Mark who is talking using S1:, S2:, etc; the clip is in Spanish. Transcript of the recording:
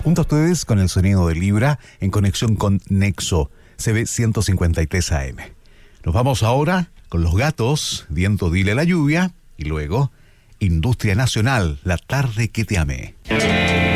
S1: Junto a ustedes con el sonido de Libra en conexión con Nexo, CB 153 AM. Nos vamos ahora con Los Gatos, Viento Dile la Lluvia, y luego Industria Nacional, La Tarde que te amé.